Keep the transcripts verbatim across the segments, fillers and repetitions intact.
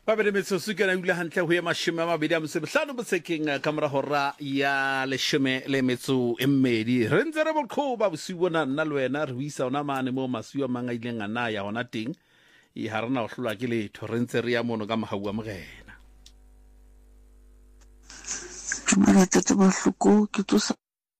ba bere metsoso ke na ile hantle ho ya mashome a mabedi a msebehlano botsekeng ka mora hora ya leshome le metso e mmedi re ntse re boqhoba bosiu bona nna le wena re buisa ona mane mo masiu a manga ileng ana ya hona teng e harana ho hlolwa ke letho re ntse re ya mono ka mahau a mogena Tumela tete ba hluko ke tsosa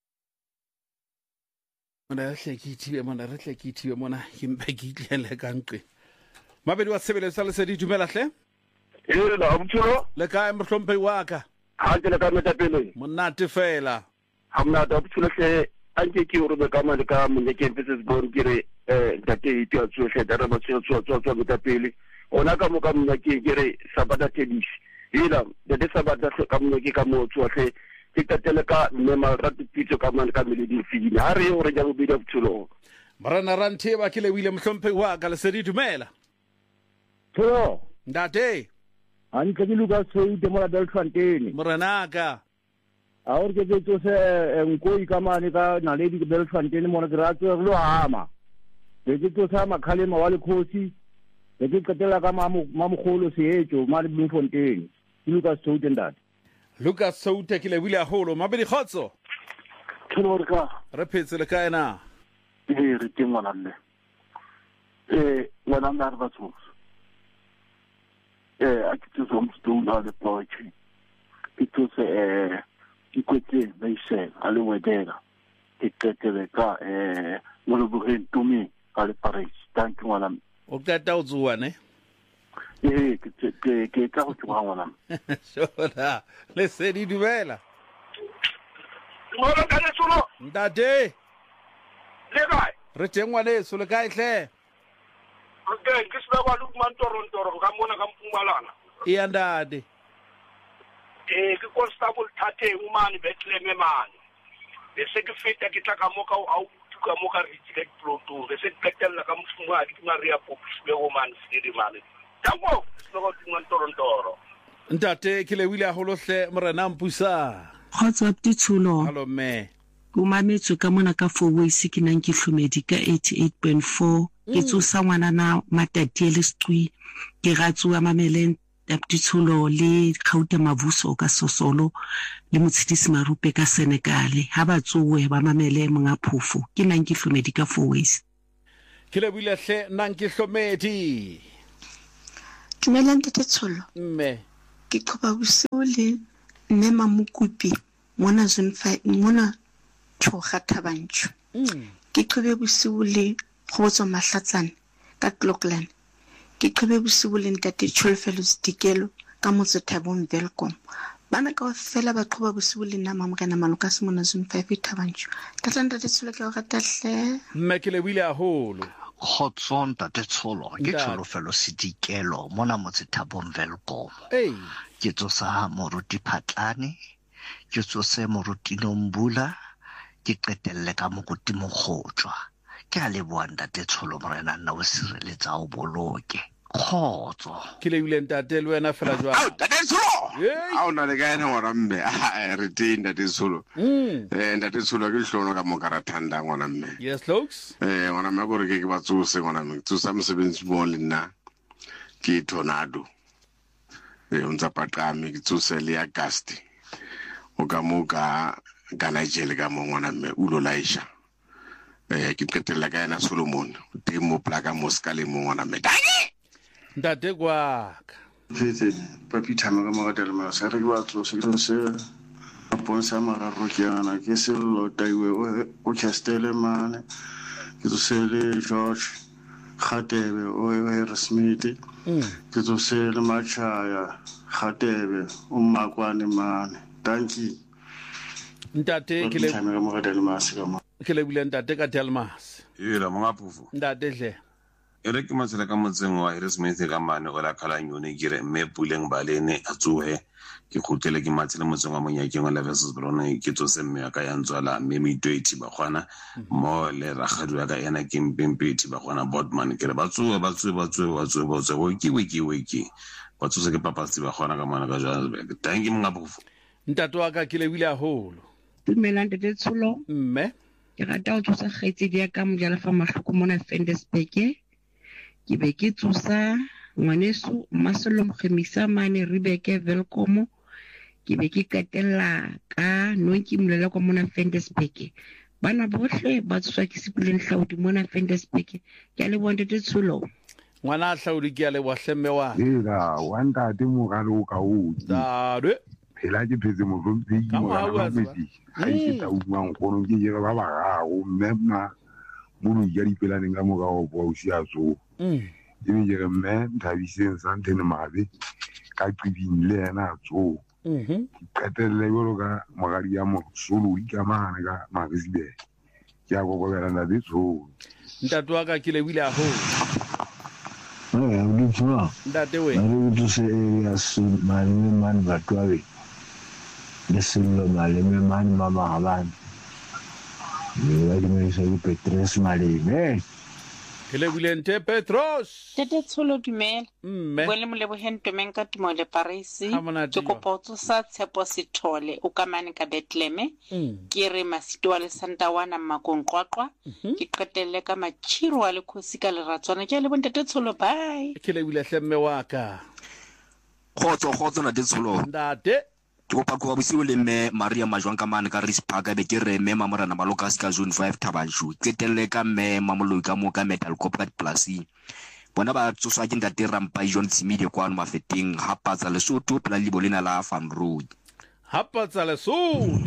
mona re hle ke thibe mona re hle ke thibe mona ke mpe ke itlele ka nqe mabedi wa sebeletsa le se di dumela hle e la mtsholo le ka mhlompe wa ka ha ke le ka metapele monate fela ha mna da mtsholo hle anke ke o re ka mane ka monye ke mpetse bon ke re eh date e twa tsohle da re ba tsho tsho tsho metapele ona ka mo ka mna ke ke re sabata tennis ila de de sabata ka mna ke ka mo tsohle ke tatele ka mema ratipitso ka mane ka meledi fini ha re o re ja bobedi mtsholo marana ranthe ba ke le wile mhlompe wa ka le se di dumela tsholo ndate anke ke luka soite mo la Belfontaine moranaka a o ke tso se nkoi ka mane ka naledi ke Belfontaine mo re ratso re lo hama ke tso sa makhalema wa le khosi ke ke qetela ka mamu mamogolo seetso ma le Bloemfontein ke luka soite ndate Lucas Soute ke le wile a holo mabedi khotso tsholo re ka re phetse le ka ena e re teng ngwana mme eh ngwana mme a re batho eh a ke tso mo na le poetry ke tso se eh ke kwetse ba ise a le wedela ke qetele ka eh mo lo bogeng tumi ka le Paris thank you ngwana o qeta o tsuwa ne eh ke ke ke ka go tsuwa ngwana shona le se di dumela ngwana ka le tsolo ndate le kae re teng ngwane so le kae hle okay ke se ba lu mantoro ntoro ka mona ka Mpumalanga e andade eh ke constable thathe umani Bethlehem mane bese ke feta ke tla ka moka au tuka moka re tshile ploto bese ke qetella ka mfumadi ke Maria Popis be o man sidi mane tango so go mantoro ntoro ntate ke le wile a holo hle morena mpusa khotsa ptitshulo hallo me o mametse ka mona ka four ways ke nang ke hlomedi ka eighty-eight point four ke tsosa ngwana na matati le stwi ke ratsuwa mameleng aptitshulo le khauta mavuso ka sosolo le motshidisi marupe ka Senegal ha ba tsowe ba mamele monga phofo ke nang ke hlomedi ka four ways ke le wile hle nang ke hlomedi Dumelang tete Tsholo mme ke qoba bosiu le mme Mamukupi mona zone five mona thoga Thabantsho ke qobe bosiu le Kgotso Mahlatsana ka Clockland ke qobe bosiu le ntate Tsholofelo Sedikelo ka motse Thabong Welcome bana ka fela ba qoba bosiu le nna mamogena maloka se mona zone five Thabantsho tata ntate Tsholo ke go ratahle mme ke le wile a holo Khotson tate Tsholo ke Tsholofelo Sedikelo mona motse Thabong Welcome ei ke tsosa moruti Phatlane ke tsose moruti Nombula ke qetelle ka mokuti Mokgotswa ke a le boanda te Tsholo morena nna o sireletsa o boloke khotso ke le wile ntate le wena fela jwa au tate Tsholo a o na le ka ena ngwana mme a re teng tate Tsholo eh tate Tsholo ke hlono ka mo karathanda ngwana mme yes folks eh ngwana mme gore ke ke ba tsose ngwana mme tsosa msebenzi mo le nna ke Tornado eh unza paqame ke tsose le August o ka mo ka kana jele ka mo ngwana mme ulo laisha eh ke qetella ka ena Solomon te mo plaka mo skale mo ngwana mme ntate kwa Fete papi thama ka magatela ma sa re wa tso se se ponsa mara rokiana ke se lo taiwe o chastele mane ke tso se le George Khatebe o e Smith ke tso se le Machaya Khatebe o makwane mane thank you ntate ke le thama ka magatela ma se ka ma ke le wile ntate ka Delmas ela monga phofo ntate hle ere ke matsela ka motseng wa Harrismith ka mane o la khalanyone ke re mme puleng balene a tsohe ke khutele ke matsela motseng wa Monyakeng wa versus Brone ke tsose mme ka ya ntswala mme me twenty ba gwana mo le ragadu ka ena ke mpempeti ba gwana Bodman ke re ba tsohe ba tsohe ba tsohe ba tsohe ba tsohe ke we ke we ke ba tsose ke papatsi ba gwana ka mane ka Johannesburg thank you monga phofo ntate wa ka ke le wile a holo Dumelang tete Tsholo mme ke rata o tsosa kgaitsedi ya ka mojala fa mahloko mona Fendesburg ke be ke tsosa ngwaneso Masolo Mkhemisa mane Rebecca Velkomo ke be ke katella ka Nonki Mlela kwa mona Fendesbeke bana bohle ba tswa ke Sipuleng Hlaudi mona Fendesbeke ke a le bonte Tsulo ngwana Hlaudi ke a le wahlemme wa ela wanda te mo ga lo ka o dade phela ke phetse mo rompi mo ga lo bedi ga ke ta utlwa ngono ke je ba ba ga o mmema mo no ya dipelane ka mo ga o bo o sia so mm e me je mme Thabiseng Santene Mabe ka qibile yena tso mhm katelle bolo ka magadi ya mo solo ka mahana ka magazine ke a go go bela na ditso ntate wa ka ke le wile a ho eh o tswa ntate we o tlo se ya se mane man batwawe le selo male me man mama haban ni wa di me se Petrus Maleme ke le wile nte Petros Tete Tsholo dumela mme bole moleboheng Tomeng ka Tumo le Parisi Ha monate ke kopa o tsosa Tshepo Sithole o kamane ka Bethlehem ke re Masito wa le Santawana Makonqwaqwa ke qetelle ka Machiro wa le Khosi ka Leratswana ke le bontate Tsholo bye ke le wile hlemme wa ka khotso khotso na Tsholo ntate ke kopa go bosiu le me Maria Majwang ka mane ka Rispark be ke re me Mamorana Malokas ka zone five Thabanshu qetelle ka me Mamoloi ka mo ka Metal Cop ka Plasi bona ba tsoswa ke ntate Rampa John Tsimide kwa no mafeteng hapatsa Lesotho pela libolena la Farm Road hapatsa Lesotho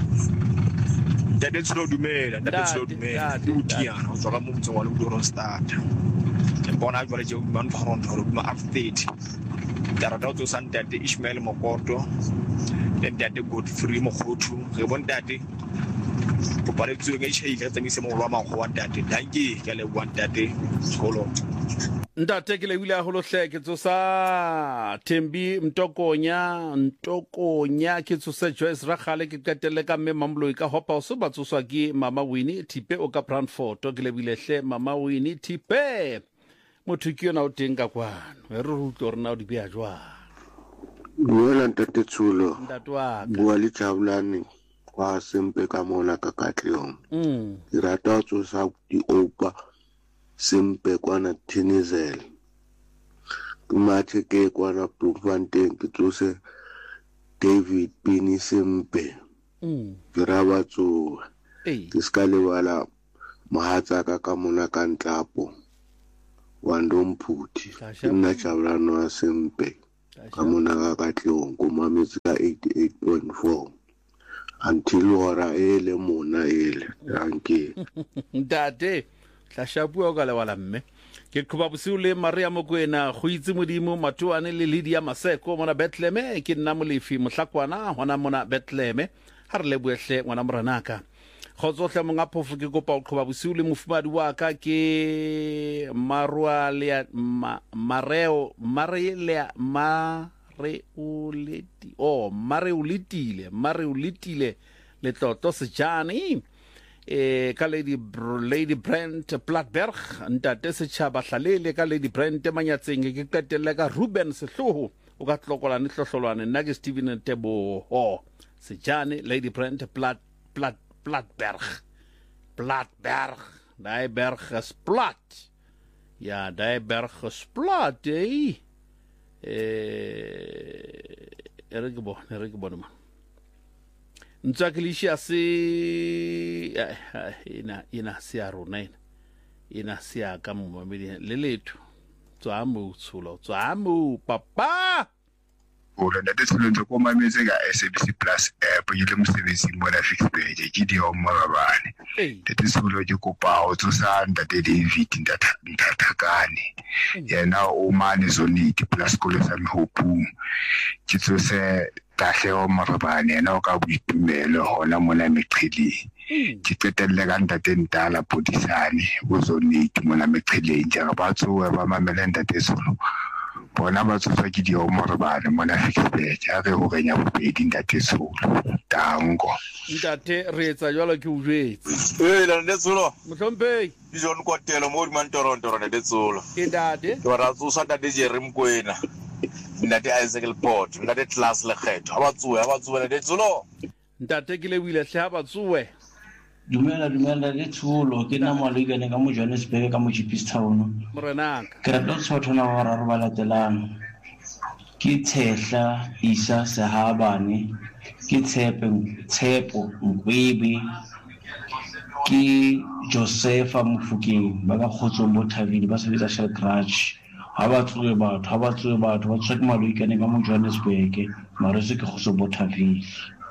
Tete Tsholo dumela Tete Tsholo dumela utiana o tswa ka mo motse wa le Doro Start ke bona jwale je ban front hore ma update Tarata to Santate Ishmael Mokoto ntate Godfrey Mogothu re bontate go pare tswe ke tshile tsa mise mo lwa mago wa ntate danke ke le wa ntate Tsholo ntate ke le wile a holo hle ke tsosa Thembi Mtokonya Ntokonya ke tsosa Joyce Ragale ke qetelle ka mme Mamoloi ka hopa o se ba tsoswa ke Mama Winnie Tipe o ka Brandford ke le wile hle Mama Winnie Tipe motho ke yona o teng ka kwano re re utlwe rena o di bea jwa buela ntate Tsholo ntate wa bua le Jabulane kwa Sempe ka mona ka Katlehong mm ke rata o tsosa di opa Sempe kwana Tinizel ke mathe ke kwana Bloemfontein ke tsose David Pini Sempe mm ke raba tso eh ke ska le wala mohatsa ka ka mona ka Ntlapo Wandomphuthi nna Jabulane wa Sempe ka mona ka Katlehong ko mametsi ka eighty-eight point four until hora ele mona ele danke ntate tlashapuwa ka le wala mme ke khoba bosiu le Maria Mokwena go itse modimo Matuane le Lydia Maseko mona Bethlehem ke nna molefi mohlakwana hona mona Bethlehem ha re le buehle ngwana moranaka khotsohle monga phofu ke kopa o khoba bosiu le mofumadi wa ka ke Marwa le Mareo Marele Mare uleti oh Mare ulitile Mare ulitile le tlotlo sejane eh ka Lady Lady Brent Platberg ntate setšhaba hlalele ka Lady Brent manyatseng ke qetelle ka Ruben Sehloho o ka tlokola ne hlohlolwane nna ke Steven Tebo ho sejane Lady Brent Plat Plat Platberg Platberg Daiberg Splat ja Daiberg Splat eh eh ergebo ergebo man ntsaklisha si ina ina sia rona ina sia ka mo mamedi le letho tswa mo tshulo tswa mo papa o le ntate Tsholo ntse ko mametse ka S A B C Plus app ile mosebetsi mo la fix page ke di o mabane ntate Tsholo ke kopa o tsosa ntate David Ntathakane yena o mane zone plus ko le sa mehopu ke tsose tahle o mabane yena o ka boitumelo hona mona meqheli ke qetelle ka ntate Ntala Podisane o zone mona meqheleng ja ba tsoe ba mamela ntate Tsholo bona ba tsotsa ke di o morabane mona fixpage a re ho renya bobedi ntate Tsholo tango ntate re etsa jwalo ke o jwetse eh la ntate Tsholo mohlomphei di John Kwatelo mo di Mantoronto ntate Tsholo ke ntate ke ra tsosa ntate Jerry Mkwena ntate Isaac Leport ntate Class Lekgetho ha ba tsoe ha ba tsoe ntate Tsholo ntate ke le wile hle ha ba tsoe Dumela dumela le tshulo ke nna Malwikane ka mo Johannesburg ka mo Jeepistown. Morenaka. Ke rata go tshwana ba raro ba latelang. Ke Tshehla Isa Sehabane, ke Tshepe Tshepo Mkwebe, ke Josepha Mofokeng ba ka Kgotsong Bothaville ba sebetsa Shell Garage. Ha ba tsoe batho ha ba tsoe batho ba tswa ke Malwikane ka mo Johannesburg mara se ke Kgotsong Bothaville.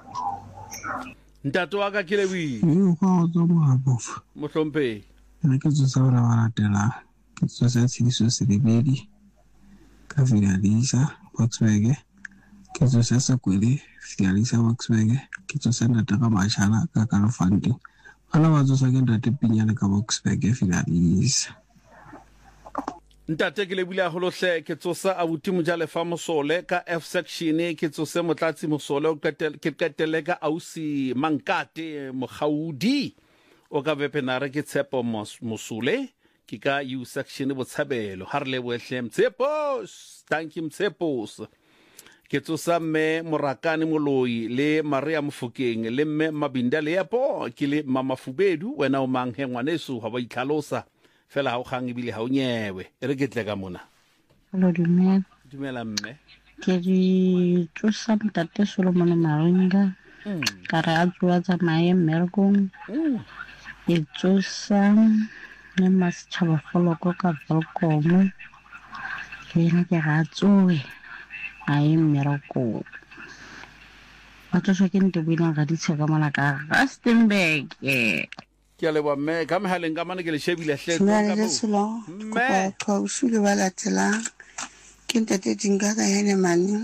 Ntate wa ka ke Lebohile. Yo go go mo Mohlompe. Re ke tso sa bana ba latela. Ke tso sa Tshidiso Selebedi. Ka Filalisa Botswege. Ke tso sa Sekwele Filalisa Botswege. Ke tso sa Ntate ka Mashala ka Kalafante. Bana ba tso sa ke Ntate Pinyane ka Botswege Filalisa. Ntate ke Lebohile a holohle ke tsosa abuti Mojalefa Mosole ka F section ke tsose Motlatsi Mosole o ke qetelle ka Ausi Mankate Mogaudi o ka Vepenare ke Tshepo Mosule ke ka U section Botshabelo ha re le boehle Mtsepos thank you Mtsepos ke tsosa me Morakane Moloi le Maria Mofokeng le me Mabinda le yapo ke le Mama Fubedu wena o mang he ngwaneso ha ba itlhalosa fela ha o gang ebile ha o nyewe e re ke tle ka mona. Hello dumela. Dumela mme. Ke di tsosa Ntate Solomon Maringa ka re a tswa tsamaye mmerekong e tsosa le Masitjhaba Foloko ka Volkom ke ne ke ga tsoe a e mmerekong ba tsosa ke Ntebile ga di tsheka mona ka Rustenburg ke a leboa mme ka mehaleng ka mane ke le shebile hle ka bo selo mme ka usule ba latela ke Ntate Dinga ka hene mane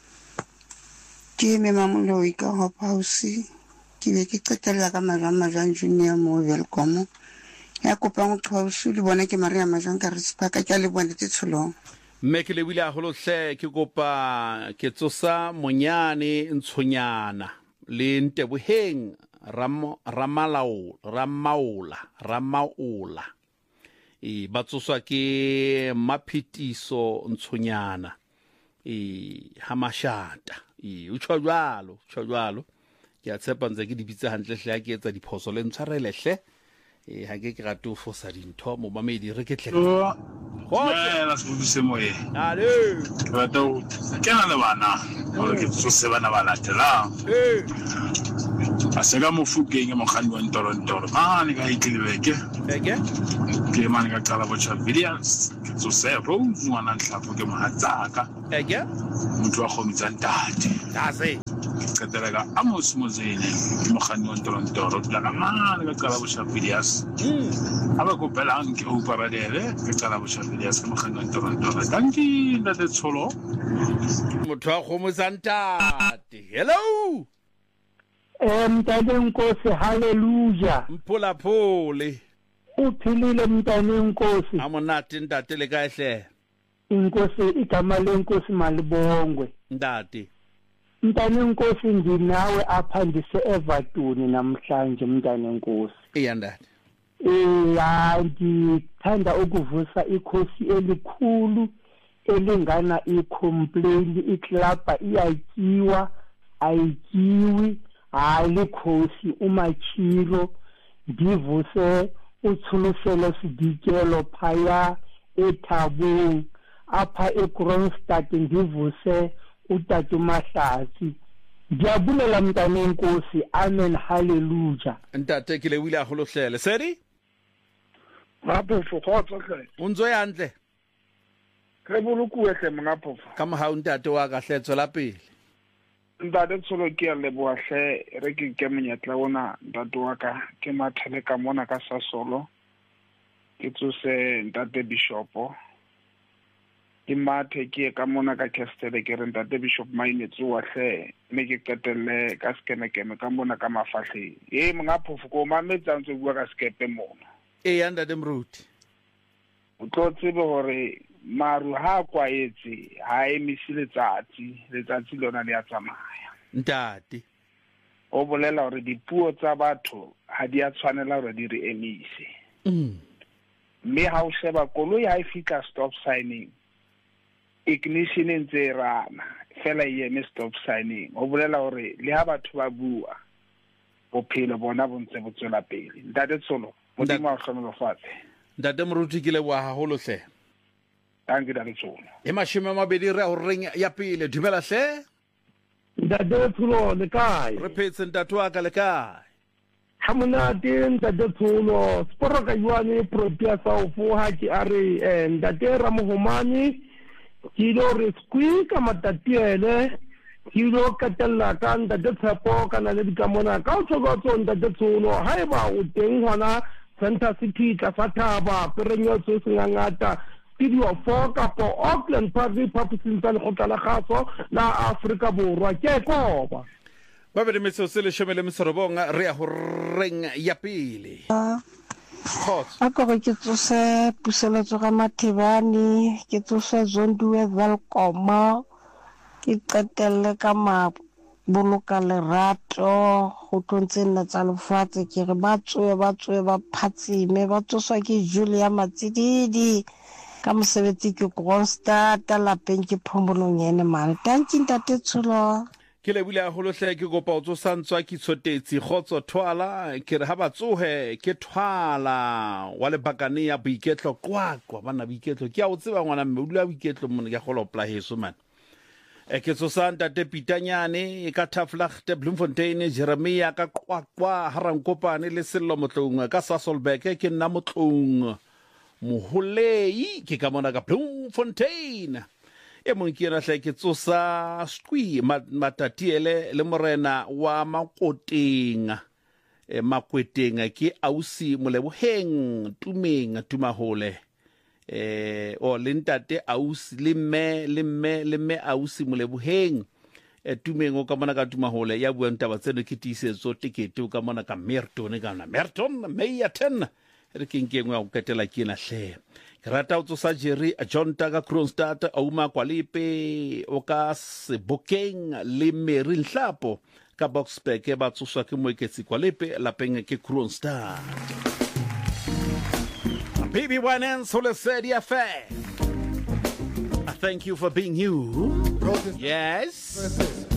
ke me Mamoloi ka Hophausi ke be ke qetella ka Majwan Majwan Junior mo Welcome ya kopa go tloa usule bona ke Maria Majwan ka Risipaka ke a leboa Ntate Tsholong mme ke lebile a holohle ke kopa ke tsosa Monyane Ntshonyana le Nteboheng Ram Ramalao Ramaola Ramaola e batsoswa ke Maphitiso Ntshonyana e Hamashata e o tshwa jwalo tshwa jwalo ke a tshepa ntse ke dibitse hantle hle ke etsa diphoso le ntshwarele hle e ha ke ke ga to fosa dintho mo mamedi re ke tle Mela se moye. Ale. Ba to kena le bana. Ho ke tsose bana ba latela. Eh. Asega Mofokeng mo khani wa Ntorontoro. Mane ka itlilebeke. Eke? Ke mane ka qala botsha Williams. Ke tsose Rose ngwana nhlapho ke mohatsaka. Eke? Motho wa khomitsa ntate. Tase. Qetela ka Amos Mozene mo khani wa Ntorontoro. La mane ka qala botsha Williams. Mm. Aba go belang ke o paradele ke qala botsha Williams mo khani wa Ntorontoro. Danki Ntate Tsholo. Motho wa khomotsa ntate. Hello. Mntane Nkosi hallelujah mphola phole uphilile Mntane Nkosi amonate ntate le kahle Inkosi igama lenkosi malibongwe ntate Mntane Nkosi nginawe apha ndise Everton namhlanje Mntane Nkosi iya ndate eh ngithanda ukuvusa ikhosi elikhulu elingana icomplain iclub iyatyiwa ayityiwi hayi khosi umachiro ndivuse uthuluselo sidikelo phaya eThabong apha eKroonstad ndivuse utatu Mahlasi ndiyabulela Mntane Nkosi amen hallelujah ntate ke le wile a holohlele seri Mapofo khotso hle unzo yantle ke bulukuwe hle mngapofo ka mo ha ntate wa ka hletso la pele Ntate Tsholo ke a leboa hle re ke ke monyetla ona ntate wa ka ke mathele ka mona ka Sasolo ke tsose Ntate Bishopo ke mathe ke ka mona ka Kestele ke re Ntate Bishop Mainetso wa hle me ke qetelle ka skene keme ka mona ka mafahle e mngapofo ko mametsa ntse bua ka skepe mona e ya Ntate Mruti o tlo tsebe hore maru ha kwaetse ha emisi letsatsi letsatsi lona le a tsamaya ntate o bolela hore dipuo tsa batho ha di a tshwanela hore di re emise mm mme ha o sheba koloi ha e fika stop signing ignition ntse rana fela e eme stop signing o bolela hore le ha batho ba bua bophelo bona bo ntse bo tswela pele ntate Tsholo modimo a hlonolofatse ntate Moruti ke leboha haholo hle danke ntate Tsholo e mashome a mabedi re ho reng ya pele dumela hle ntate Tsholo le kae re phetse ntate wa ka le kae ha monate ntate Tsholo sporoka yuane propia sa ofo ha ke are eh ntate Ramohomane ke lo re squi ka matatiele ke lo katella ka ntate Tshepo kana le dikamona ka o tshogotso ntate Tsholo ha eba o teng hona Center City ka Fathaba perenyo tso sengangata studio four kapo Auckland Park Publishing tsa lekgotla la gaso la Afrika Borwa ke koba ba be metso se le shome le mserobonga re a ho reng ya pele a ko ke tsose puseletso ga Mathibane ke tsose Zondiwe Welcome ke qetelle ka ma boloka lerato go tlontse nna tsa lefatshe ke re ba tsoe ba tsoe ba phatsime ba tsoswa ke Julia Matsididi ka mosebetsi ke Kronstadt lapeng ke phomolong ene mane tanki ntate Tsholo ke le bula holo hle ke gopa o tsosantswa ke tshotetsi khotso twala ke re ha ba tsohe ke twala wa le bakane ya boiketlo kwakwa bana boiketlo ke a o tseba ngwana mme o dula boiketlo mone ke go lopla heso man e ke tsosanta te pitanyane e ka Taflachte Bloemfontein Jeremia ka kwakwa harankopane le sello motlong ka Sasolburg ke nna motlong moholei ke ka mona ka Bloemfontein e mong ke ra hle ke tsosa squi matatiele le morena wa Makoteng e Makweteng ke ausi Moleboheng Tumeng Tumahole eh o lentate ausi le mme le mme le mme ausi Moleboheng e Tumeng o ka mona ka Tumahole ya buang taba tseno ke tisetso tikete o ka mona ka Merton ka na Merton Meyaten re ke nkengwe o ketela ke na hle ke rata o tsosa Jerry John Taga Kronstadt Auma Kwalipe o ka Sebokeng le Mary Nhlapo ka Boxburg ba tsoswa ke Moeketsi Kwalipe lapeng ke Kronstadt B B one N Solesedi Affair. I thank you for being you. Yes.